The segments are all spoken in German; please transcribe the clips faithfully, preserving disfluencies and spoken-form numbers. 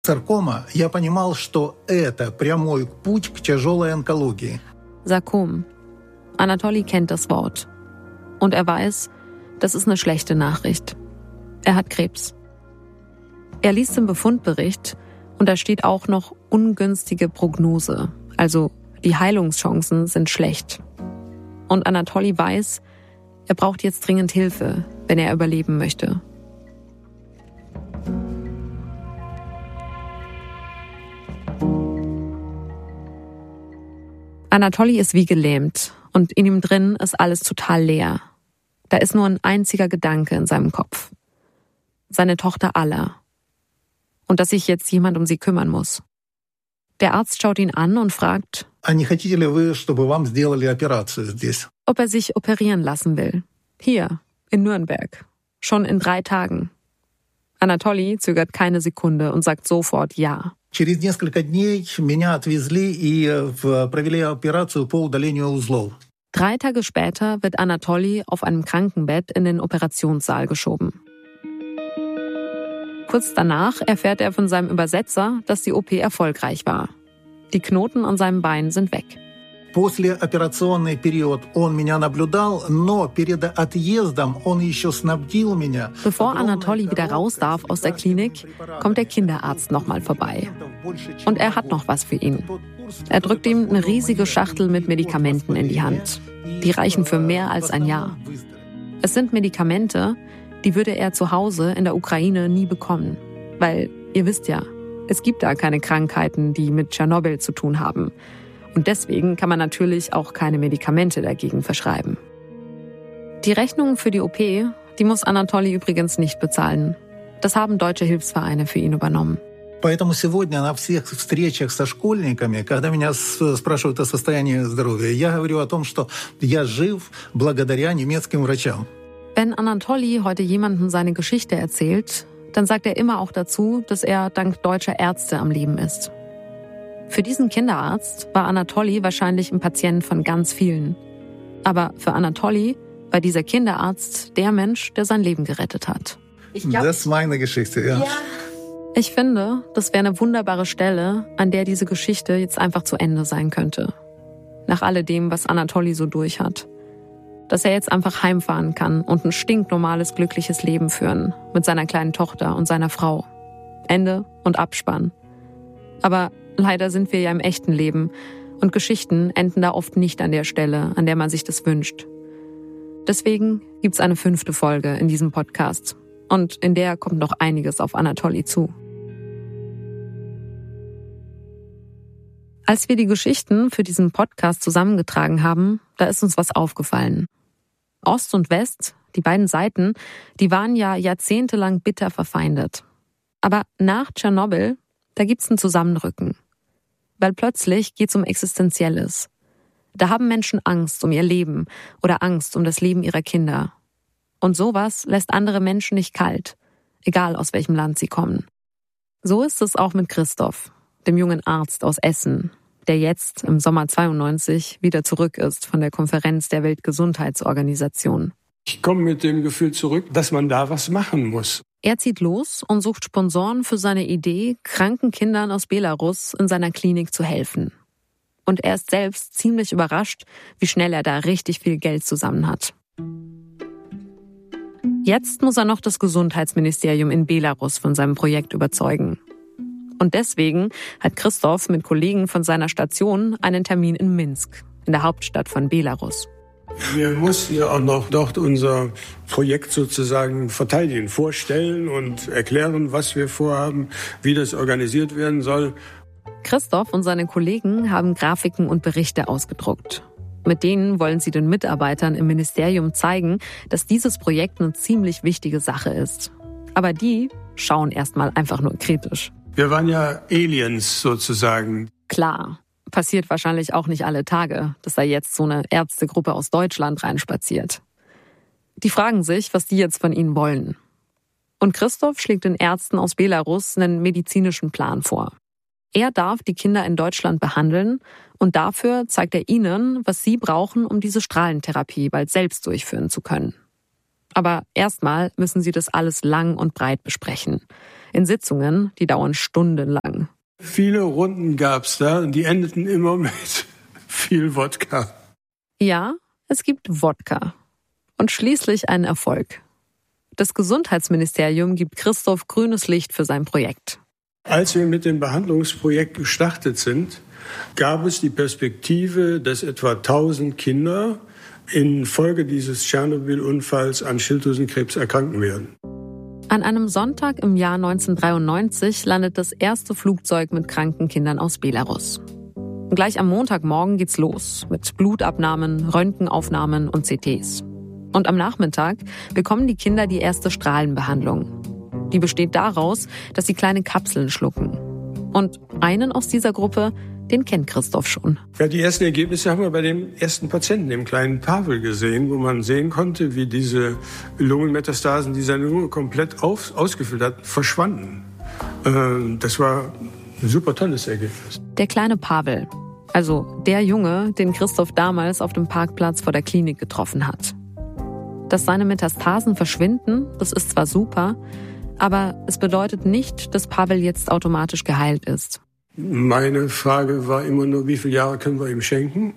Саркома, я понимал, что это прямой путь к тяжелой онкологии. Sarkom. Anatoli kennt das Wort. Und er weiß, das ist eine schlechte Nachricht. Er hat Krebs. Er liest den Befundbericht und da steht auch noch ungünstige Prognose. Also die Heilungschancen sind schlecht. Und Anatoli weiß, er braucht jetzt dringend Hilfe, wenn er überleben möchte. Anatoli ist wie gelähmt und in ihm drin ist alles total leer. Da ist nur ein einziger Gedanke in seinem Kopf. Seine Tochter Alla. Und dass sich jetzt jemand um sie kümmern muss. Der Arzt schaut ihn an und fragt, А не хотите ли вы, чтобы вам сделали операцию здесь? ob er sich operieren lassen will. Hier, in Nürnberg. Schon in drei Tagen. Anatoli zögert keine Sekunde und sagt sofort ja. Через несколько дней меня отвезли и провели операцию по удалению узлов. Drei Tage später wird Anatoli auf einem Krankenbett in den Operationssaal geschoben. Kurz danach erfährt er von seinem Übersetzer, dass die O P erfolgreich war. Die Knoten an seinem Bein sind weg. Послеоперационный период он меня наблюдал, но перед отъездом он еще снабдил меня. Bevor Anatoli wieder raus darf aus der Klinik, kommt der Kinderarzt nochmal vorbei. Und er hat noch was für ihn. Er drückt ihm eine riesige Schachtel mit Medikamenten in die Hand. Die reichen für mehr als ein Jahr. Es sind Medikamente, die würde er zu Hause in der Ukraine nie bekommen. Weil, ihr wisst ja, es gibt da keine Krankheiten, die mit Tschernobyl zu tun haben. Und deswegen kann man natürlich auch keine Medikamente dagegen verschreiben. Die Rechnung für die O P, die muss Anatoli übrigens nicht bezahlen. Das haben deutsche Hilfsvereine für ihn übernommen. Поэтому сегодня на всех встречах со школьниками, когда меня спрашивают о состоянии здоровья, я говорю о том, что я жив благодаря немецким врачам. Wenn Anatoli heute jemandem seine Geschichte erzählt, dann sagt er immer auch dazu, dass er dank deutscher Ärzte am Leben ist. Für diesen Kinderarzt war Anatoli wahrscheinlich ein Patient von ganz vielen. Aber für Anatoli war dieser Kinderarzt der Mensch, der sein Leben gerettet hat. Ich glaub, das ist meine Geschichte, ja. ja. Ich finde, das wäre eine wunderbare Stelle, an der diese Geschichte jetzt einfach zu Ende sein könnte. Nach alledem, was Anatoli so durch hat. Dass er jetzt einfach heimfahren kann und ein stinknormales, glückliches Leben führen mit seiner kleinen Tochter und seiner Frau. Ende und Abspann. Aber leider sind wir ja im echten Leben und Geschichten enden da oft nicht an der Stelle, an der man sich das wünscht. Deswegen gibt's eine fünfte Folge in diesem Podcast und in der kommt noch einiges auf Anatoli zu. Als wir die Geschichten für diesen Podcast zusammengetragen haben, da ist uns was aufgefallen. Ost und West, die beiden Seiten, die waren ja jahrzehntelang bitter verfeindet. Aber nach Tschernobyl, da gibt's ein Zusammenrücken. Weil plötzlich geht's um Existenzielles. Da haben Menschen Angst um ihr Leben oder Angst um das Leben ihrer Kinder. Und sowas lässt andere Menschen nicht kalt, egal aus welchem Land sie kommen. So ist es auch mit Christoph, dem jungen Arzt aus Essen, der jetzt im Sommer zweiundneunzig wieder zurück ist von der Konferenz der Weltgesundheitsorganisation. Ich komme mit dem Gefühl zurück, dass man da was machen muss. Er zieht los und sucht Sponsoren für seine Idee, kranken Kindern aus Belarus in seiner Klinik zu helfen. Und er ist selbst ziemlich überrascht, wie schnell er da richtig viel Geld zusammen hat. Jetzt muss er noch das Gesundheitsministerium in Belarus von seinem Projekt überzeugen. Und deswegen hat Christoph mit Kollegen von seiner Station einen Termin in Minsk, in der Hauptstadt von Belarus. Wir mussten ja auch noch dort unser Projekt sozusagen verteidigen, vorstellen und erklären, was wir vorhaben, wie das organisiert werden soll. Christoph und seine Kollegen haben Grafiken und Berichte ausgedruckt. Mit denen wollen sie den Mitarbeitern im Ministerium zeigen, dass dieses Projekt eine ziemlich wichtige Sache ist. Aber die schauen erstmal einfach nur kritisch. Wir waren ja Aliens sozusagen. Klar, passiert wahrscheinlich auch nicht alle Tage, dass da jetzt so eine Ärztegruppe aus Deutschland reinspaziert. Die fragen sich, was die jetzt von ihnen wollen. Und Christoph schlägt den Ärzten aus Belarus einen medizinischen Plan vor. Er darf die Kinder in Deutschland behandeln und dafür zeigt er ihnen, was sie brauchen, um diese Strahlentherapie bald selbst durchführen zu können. Aber erstmal müssen sie das alles lang und breit besprechen. In Sitzungen, die dauern stundenlang. Viele Runden gab's da und die endeten immer mit viel Wodka. Ja, es gibt Wodka. Und schließlich einen Erfolg. Das Gesundheitsministerium gibt Christoph grünes Licht für sein Projekt. Als wir mit dem Behandlungsprojekt gestartet sind, gab es die Perspektive, dass etwa tausend Kinder infolge dieses Tschernobyl-Unfalls an Schilddrüsenkrebs erkranken werden. An einem Sonntag im Jahr neunzehnhundertdreiundneunzig landet das erste Flugzeug mit kranken Kindern aus Belarus. Gleich am Montagmorgen geht's los mit Blutabnahmen, Röntgenaufnahmen und C Ts. Und am Nachmittag bekommen die Kinder die erste Strahlenbehandlung. Die besteht daraus, dass sie kleine Kapseln schlucken. Und einen aus dieser Gruppe, den kennt Christoph schon. Ja, die ersten Ergebnisse haben wir bei dem ersten Patienten, dem kleinen Pavel, gesehen, wo man sehen konnte, wie diese Lungenmetastasen, die seine Lunge komplett auf, ausgefüllt hat, verschwanden. Äh, das war ein super tolles Ergebnis. Der kleine Pavel, also der Junge, den Christoph damals auf dem Parkplatz vor der Klinik getroffen hat. Dass seine Metastasen verschwinden, das ist zwar super, aber es bedeutet nicht, dass Pavel jetzt automatisch geheilt ist. Meine Frage war immer nur, wie viele Jahre können wir ihm schenken?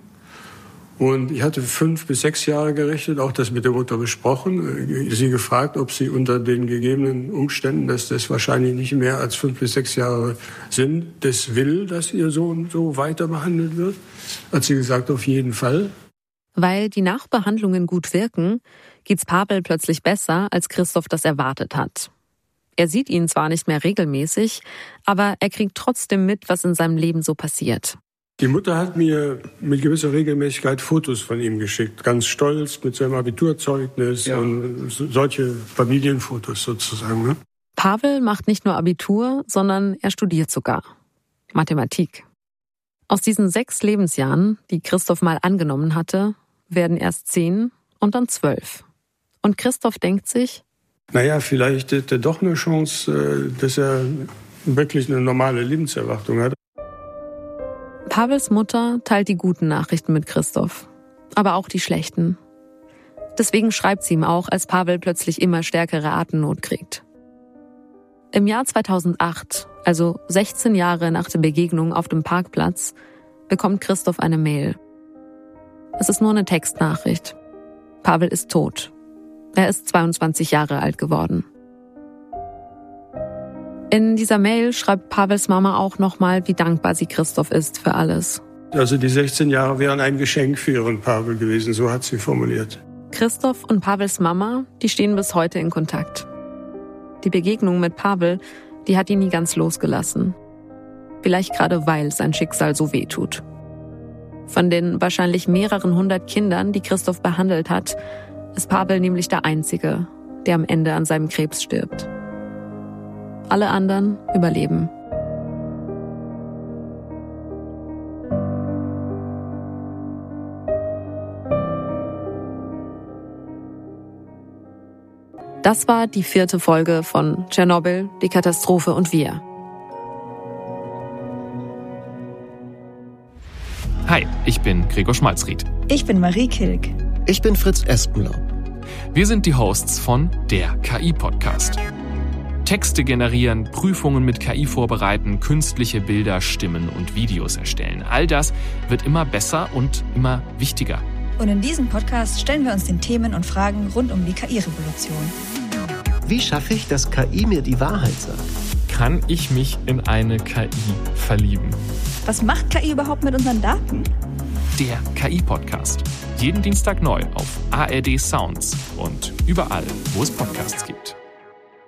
Und ich hatte fünf bis sechs Jahre gerechnet, auch das mit der Mutter besprochen, sie gefragt, ob sie unter den gegebenen Umständen, dass das wahrscheinlich nicht mehr als fünf bis sechs Jahre sind, das will, dass ihr Sohn so weiter behandelt wird. Hat sie gesagt, auf jeden Fall. Weil die Nachbehandlungen gut wirken, geht's Pavel plötzlich besser, als Christoph das erwartet hat. Er sieht ihn zwar nicht mehr regelmäßig, aber er kriegt trotzdem mit, was in seinem Leben so passiert. Die Mutter hat mir mit gewisser Regelmäßigkeit Fotos von ihm geschickt. Ganz stolz mit seinem Abiturzeugnis, ja, und solche Familienfotos sozusagen. Ne? Pavel macht nicht nur Abitur, sondern er studiert sogar Mathematik. Aus diesen sechs Lebensjahren, die Christoph mal angenommen hatte, werden erst zehn und dann zwölf. Und Christoph denkt sich, naja, vielleicht hat er doch eine Chance, dass er wirklich eine normale Lebenserwartung hat. Pavels Mutter teilt die guten Nachrichten mit Christoph, aber auch die schlechten. Deswegen schreibt sie ihm auch, als Pavel plötzlich immer stärkere Atemnot kriegt. Im Jahr zweitausendacht, also sechzehn Jahre nach der Begegnung auf dem Parkplatz, bekommt Christoph eine Mail. Es ist nur eine Textnachricht. Pavel ist tot. Er ist zweiundzwanzig Jahre alt geworden. In dieser Mail schreibt Pavels Mama auch nochmal, wie dankbar sie Christoph ist für alles. Also die sechzehn Jahre wären ein Geschenk für ihren Pavel gewesen, so hat sie formuliert. Christoph und Pavels Mama, die stehen bis heute in Kontakt. Die Begegnung mit Pavel, die hat ihn nie ganz losgelassen. Vielleicht gerade, weil sein Schicksal so weh tut. Von den wahrscheinlich mehreren hundert Kindern, die Christoph behandelt hat, ist Pavel nämlich der Einzige, der am Ende an seinem Krebs stirbt. Alle anderen überleben. Das war die vierte Folge von Tschernobyl, die Katastrophe und wir. Hi, ich bin Gregor Schmalzried. Ich bin Marie Kilk. Ich bin Fritz Espenlaub. Wir sind die Hosts von der K I-Podcast. Texte generieren, Prüfungen mit K I vorbereiten, künstliche Bilder, Stimmen und Videos erstellen. All das wird immer besser und immer wichtiger. Und in diesem Podcast stellen wir uns den Themen und Fragen rund um die K I-Revolution. Wie schaffe ich, dass K I mir die Wahrheit sagt? Kann ich mich in eine K I verlieben? Was macht K I überhaupt mit unseren Daten? Der K I-Podcast. Jeden Dienstag neu auf A R D Sounds und überall, wo es Podcasts gibt.